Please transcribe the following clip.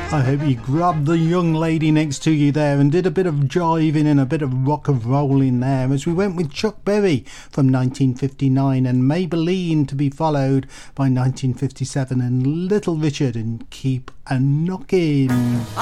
I hope you grabbed the young lady next to you there and did a bit of jiving and a bit of rock and rolling there as we went with Chuck Berry from 1959 and Maybelline to be followed by 1957 and Little Richard and Keep a Knockin'.